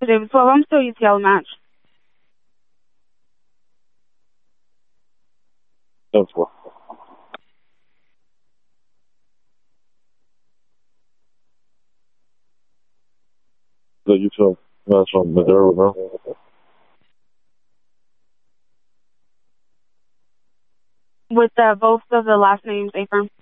David 12, I'm still UTL match. That's what. The UTL match on Madera, no? With both of the last names, A-firm.